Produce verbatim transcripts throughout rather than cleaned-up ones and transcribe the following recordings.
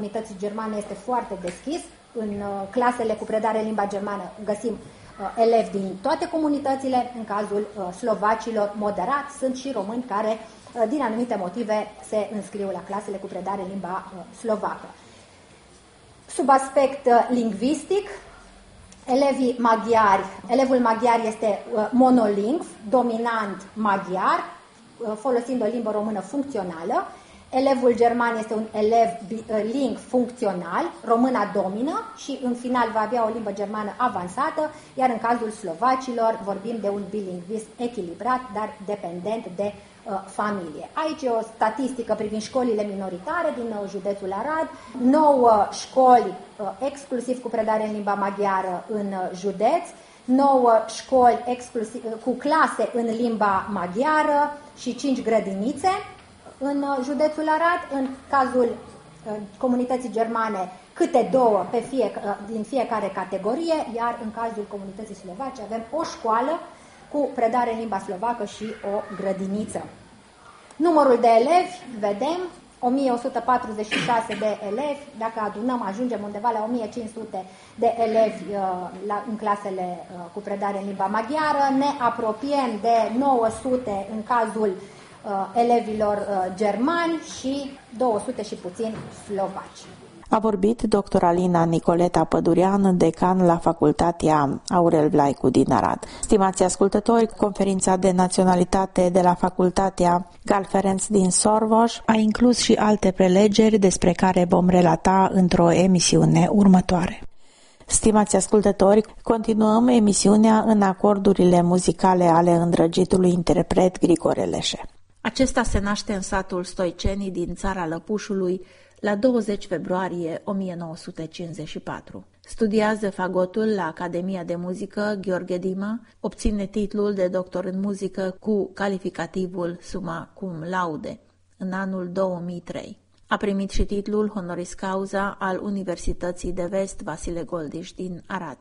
Comunității germane este foarte deschis. În clasele cu predare în limba germană găsim elevi din toate comunitățile. În cazul slovacilor moderați sunt și români care, din anumite motive, se înscriu la clasele cu predare în limba slovacă. Sub aspect lingvistic, elevii maghiari, elevul maghiar este monolingv, dominant maghiar, folosind o limbă română funcțională. Elevul german este un elev ling funcțional, româna domină și în final va avea o limbă germană avansată, iar în cazul slovacilor vorbim de un bilingvism echilibrat, dar dependent de uh, familie. Aici e o statistică privind școlile minoritare din uh, județul Arad, nouă școli uh, exclusiv cu predare în limba maghiară în uh, județ, nouă școli exclusiv, uh, cu clase în limba maghiară și cinci grădinițe în județul Arad. În cazul comunității germane, câte două pe fie, din fiecare categorie, iar în cazul comunității slovace avem o școală cu predare în limba slovacă și o grădiniță. Numărul de elevi, vedem, o mie o sută patruzeci și șase de elevi, dacă adunăm ajungem undeva la o mie cinci sute de elevi uh, la, în clasele uh, cu predare în limba maghiară, ne apropiem de nouă sute în cazul elevilor germani și două sute și puțin slovaci. A vorbit doctor Alina Nicoleta Pădurean, decan la Facultatea Aurel Vlaicu din Arad. Stimați ascultători, conferința de naționalitate de la Facultatea Gal Ferenc din Sorvos a inclus și alte prelegeri despre care vom relata într-o emisiune următoare. Stimați ascultători, continuăm emisiunea în acordurile muzicale ale îndrăgitului interpret Grigore Leșe. Acesta se naște în satul Stoiceni din țara Lăpușului la douăzeci februarie o mie nouă sute cincizeci și patru. Studiază fagotul la Academia de Muzică Gheorghe Dima, obține titlul de doctor în muzică cu calificativul summa cum laude în anul două mii trei. A primit și titlul honoris causa al Universității de Vest Vasile Goldiș din Arad.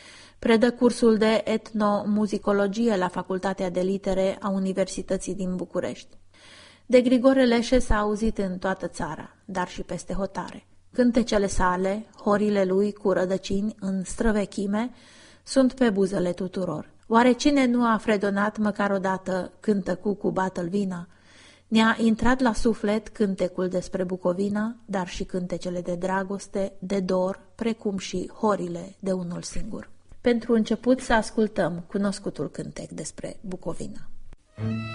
Predă cursul de etnomuzicologie la Facultatea de Litere a Universității din București. De Grigore Leșe s-a auzit în toată țara, dar și peste hotare. Cântecele sale, horile lui cu rădăcini în străvechime, sunt pe buzele tuturor. Oare cine nu a fredonat măcar odată Cântă cucu bată-l vina? Ne-a intrat la suflet cântecul despre Bucovina, dar și cântecele de dragoste, de dor, precum și horile de unul singur. Pentru început să ascultăm cunoscutul cântec despre Bucovina.